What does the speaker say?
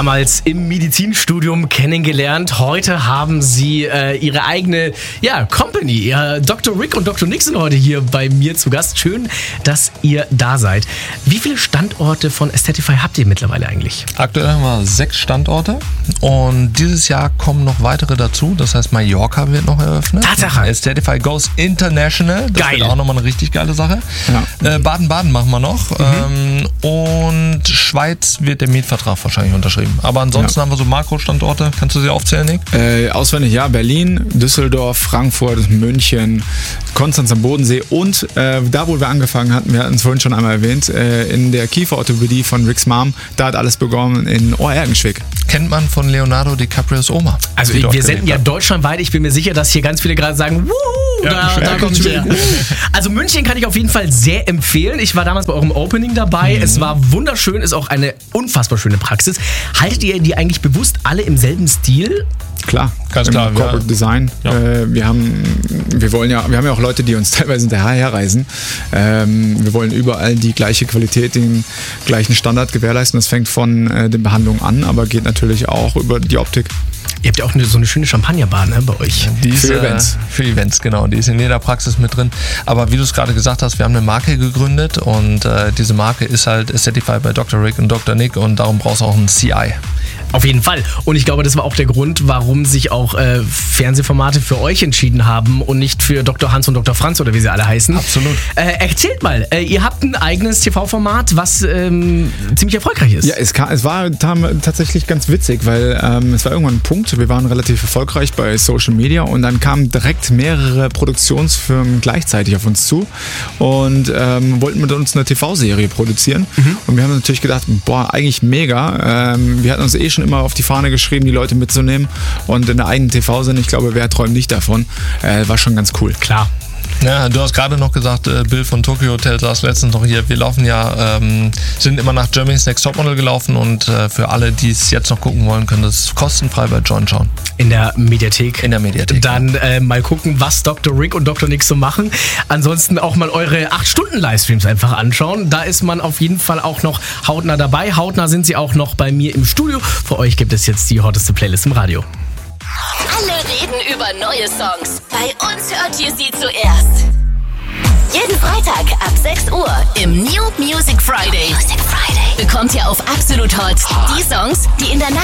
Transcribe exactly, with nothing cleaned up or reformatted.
Damals im Medizinstudium kennengelernt. Heute haben sie äh, ihre eigene ja, Company. Ja, Doktor Rick und Doktor Nick sind heute hier bei mir zu Gast. Schön, dass ihr da seid. Wie viele Standorte von Aesthetify habt ihr mittlerweile eigentlich? Aktuell haben wir sechs Standorte und dieses Jahr kommen noch weitere dazu. Das heißt, Mallorca wird noch eröffnet. Tatsache. Aesthetify goes international. Das Geil. wird auch nochmal eine richtig geile Sache. Ja. Äh, Baden-Baden machen wir noch. Mhm. Ähm, und Schweiz wird der Mietvertrag wahrscheinlich unterschrieben. Aber ansonsten ja. haben wir so Makro-Standorte. Kannst du sie aufzählen, Nick? Äh, auswendig, ja. Berlin, Düsseldorf, Frankfurt, München, Konstanz am Bodensee und äh, da, wo wir angefangen hatten, wir hatten es vorhin schon einmal erwähnt, äh, in der Kieferorthopädie von Ricks Mom, da hat alles begonnen in Ohr-Ergenschwick. Kennt man von Leonardo DiCaprios Oma. Also ich, wir senden ja deutschlandweit. Ich bin mir sicher, dass hier ganz viele gerade sagen, wuhu, ja, da, da kommt der. Also München kann ich auf jeden Fall sehr empfehlen. Ich war damals bei eurem Opening dabei. Mhm. Es war wunderschön, ist auch eine unfassbar schöne Praxis. Haltet ihr die eigentlich bewusst alle im selben Stil? Klar, ganz im klar. Corporate ja. Design. Ja. Äh, wir haben, wir wollen ja, wir haben ja auch Leute, die uns teilweise hinterherreisen. Ähm, wir wollen überall die gleiche Qualität, den gleichen Standard gewährleisten. Das fängt von äh, den Behandlungen an, aber geht natürlich auch über die Optik. Ihr habt ja auch eine, so eine schöne Champagnerbar, ne, bei euch. Die ist, für Events. Äh, für Events, genau. Die ist in jeder Praxis mit drin. Aber wie du es gerade gesagt hast, wir haben eine Marke gegründet und äh, diese Marke ist halt Aesthetify bei Doktor Rick und Doktor Nick und darum brauchst du auch ein C I. Auf jeden Fall. Und ich glaube, das war auch der Grund, warum sich auch äh, Fernsehformate für euch entschieden haben und nicht für Doktor Hans und Doktor Franz oder wie sie alle heißen. Absolut. Äh, erzählt mal, äh, ihr habt ein eigenes T V-Format, was ähm, ziemlich erfolgreich ist. Ja, es, kam, es war tam, tatsächlich ganz witzig, weil ähm, es war irgendwann ein Punkt, wir waren relativ erfolgreich bei Social Media und dann kamen direkt mehrere Produktionsfirmen gleichzeitig auf uns zu und ähm, wollten mit uns eine T V-Serie produzieren. Mhm. Und wir haben natürlich gedacht, boah, eigentlich mega. Ähm, wir hatten uns eh schon immer auf die Fahne geschrieben, die Leute mitzunehmen und in der eigenen T V-Sendung, ich glaube, wer träumt nicht davon, äh, war schon ganz cool. Klar. Ja, du hast gerade noch gesagt, äh, Bill von Tokyo Hotel saß letztens noch hier. Wir laufen ja, ähm, sind immer nach Germany's Next Topmodel gelaufen und äh, für alle, die es jetzt noch gucken wollen, können das kostenfrei bei Join schauen. In der Mediathek. In der Mediathek. Dann äh, mal gucken, was Doktor Rick und Doktor Nick so machen. Ansonsten auch mal eure acht Stunden Livestreams einfach anschauen. Da ist man auf jeden Fall auch noch hautnah dabei. Hautnah sind sie auch noch bei mir im Studio. Für euch gibt es jetzt die hotteste Playlist im Radio. Alle reden über neue Songs. Bei uns hört ihr sie zuerst. Jeden Freitag ab sechs Uhr im New Music Friday. Music Friday bekommt ihr auf Absolut Hot die Songs, die in der Nacht